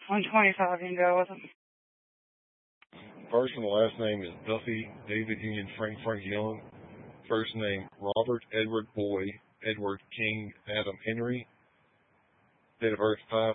125, you can go with them. First and last name is Duffy David Union Frank Young. First name Robert Edward Boy Edward King Adam Henry. Date of birth